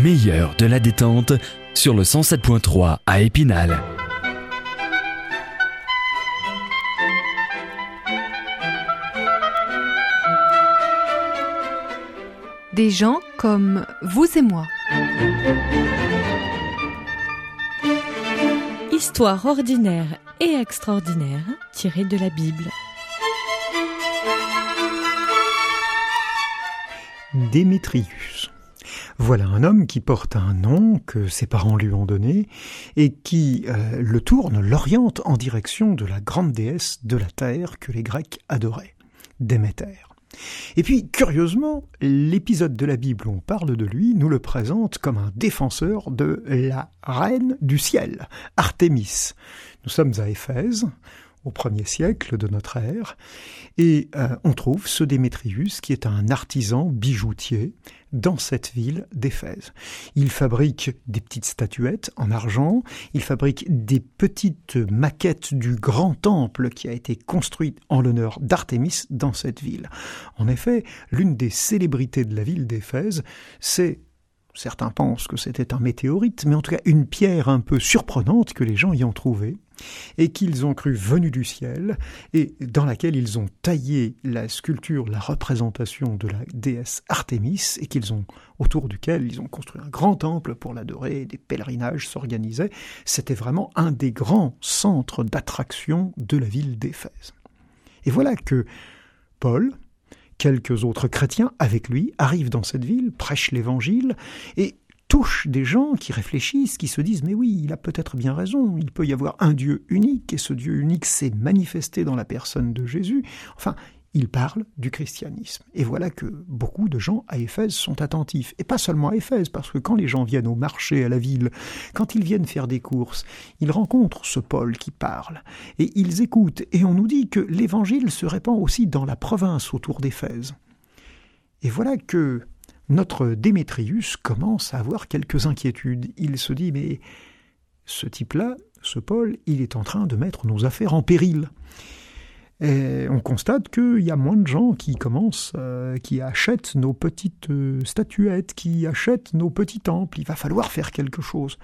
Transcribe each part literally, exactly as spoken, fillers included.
meilleur de la détente sur le cent sept point trois à Épinal. Des gens comme vous et moi. Histoire ordinaire et extraordinaire tirée de la Bible. Démétrius. Voilà un homme qui porte un nom que ses parents lui ont donné et qui euh, le tourne, l'oriente en direction de la grande déesse de la terre que les Grecs adoraient, Déméter. Et puis, curieusement, l'épisode de la Bible où on parle de lui nous le présente comme un défenseur de la reine du ciel, Artémis. Nous sommes à Éphèse, au premier siècle de notre ère, et euh, on trouve ce Démétrius qui est un artisan bijoutier dans cette ville d'Éphèse. Il fabrique des petites statuettes en argent, il fabrique des petites maquettes du grand temple qui a été construit en l'honneur d'Artémis dans cette ville. En effet, l'une des célébrités de la ville d'Éphèse, c'est, certains pensent que c'était un météorite, mais en tout cas une pierre un peu surprenante que les gens y ont trouvée, et qu'ils ont cru venue du ciel, et dans laquelle ils ont taillé la sculpture, la représentation de la déesse Artémis, et qu'ils ont, autour duquel ils ont construit un grand temple pour l'adorer, des pèlerinages s'organisaient. C'était vraiment un des grands centres d'attraction de la ville d'Éphèse. Et voilà que Paul, quelques autres chrétiens avec lui, arrivent dans cette ville, prêchent l'évangile, et touche des gens qui réfléchissent, qui se disent « mais oui, il a peut-être bien raison, il peut y avoir un Dieu unique, et ce Dieu unique s'est manifesté dans la personne de Jésus ». Enfin, il parle du christianisme. Et voilà que beaucoup de gens à Éphèse sont attentifs. Et pas seulement à Éphèse, parce que quand les gens viennent au marché, à la ville, quand ils viennent faire des courses, ils rencontrent ce Paul qui parle, et ils écoutent. Et on nous dit que l'évangile se répand aussi dans la province autour d'Éphèse. Et voilà que notre Démétrius commence à avoir quelques inquiétudes. Il se dit, mais ce type-là, ce Paul, il est en train de mettre nos affaires en péril. Et on constate qu'il y a moins de gens qui commencent, euh, qui achètent nos petites euh, statuettes, qui achètent nos petits temples. Il va falloir faire quelque chose.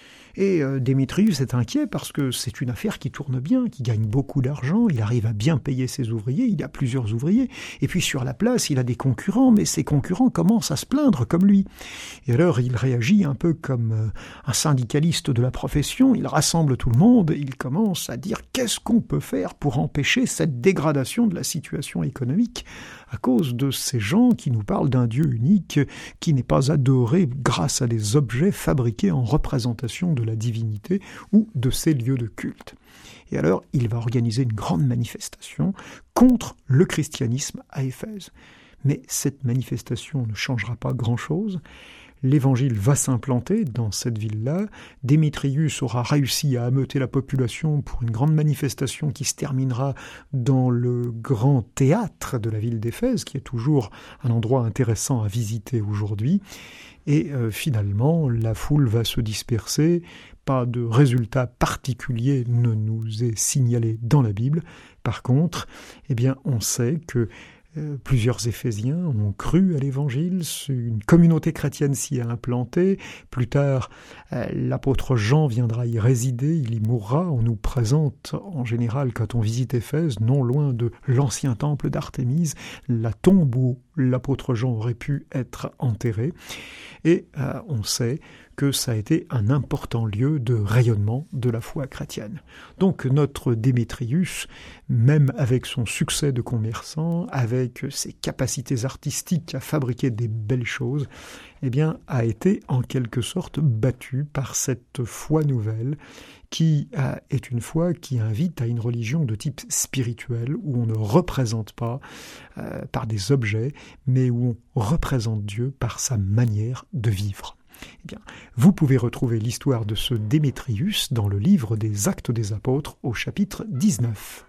Et euh, Démétrius est inquiet parce que c'est une affaire qui tourne bien, qui gagne beaucoup d'argent, il arrive à bien payer ses ouvriers, il a plusieurs ouvriers, et puis sur la place, il a des concurrents, mais ces concurrents commencent à se plaindre comme lui. Et alors il réagit un peu comme euh, un syndicaliste de la profession, il rassemble tout le monde, il commence à dire qu'est-ce qu'on peut faire pour empêcher cette dégradation de la situation économique à cause de ces gens qui nous parlent d'un Dieu unique qui n'est pas adoré grâce à des objets fabriqués en représentation de la divinité ou de ses lieux de culte. Et alors, il va organiser une grande manifestation contre le christianisme à Éphèse. Mais cette manifestation ne changera pas grand-chose. L'évangile va s'implanter dans cette ville-là. Démétrius aura réussi à ameuter la population pour une grande manifestation qui se terminera dans le grand théâtre de la ville d'Éphèse, qui est toujours un endroit intéressant à visiter aujourd'hui. Et euh, finalement, la foule va se disperser. Pas de résultat particulier ne nous est signalé dans la Bible. Par contre, eh bien, on sait que Euh, plusieurs Éphésiens ont cru à l'Évangile, une communauté chrétienne s'y a implantée. Plus tard, euh, l'apôtre Jean viendra y résider, il y mourra. On nous présente en général, quand on visite Éphèse, non loin de l'ancien temple d'Artémise, la tombe où l'apôtre Jean aurait pu être enterré. Et euh, on sait que ça a été un important lieu de rayonnement de la foi chrétienne. Donc notre Démétrius, même avec son succès de commerçant, avec ses capacités artistiques à fabriquer des belles choses, eh bien, a été en quelque sorte battu par cette foi nouvelle qui euh, est une foi qui invite à une religion de type spirituel où on ne représente pas euh, par des objets, mais où on représente Dieu par sa manière de vivre. Eh bien, vous pouvez retrouver l'histoire de ce Démétrius dans le livre des Actes des Apôtres au chapitre dix-neuf.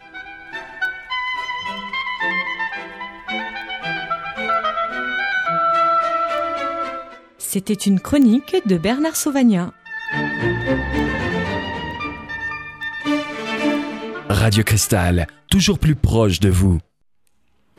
C'était une chronique de Bernard Sauvagnat. Radio Cristal, toujours plus proche de vous.